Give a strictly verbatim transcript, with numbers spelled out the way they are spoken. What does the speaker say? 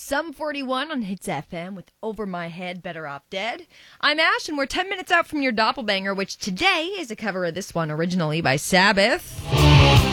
Sum forty-one on Hits F M with Over My Head, Better Off Dead. I'm Ash, and we're ten minutes out from your Doppelbanger, which today is a cover of this one, originally by Sabbath.